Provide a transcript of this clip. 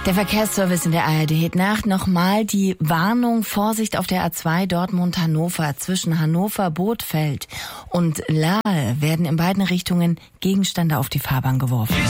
Der Verkehrsservice in der ARD. Nacht nochmal die Warnung, Vorsicht auf der A2 Dortmund-Hannover. Zwischen Hannover-Bothfeld und Lahl werden in beiden Richtungen Gegenstände auf die Fahrbahn geworfen.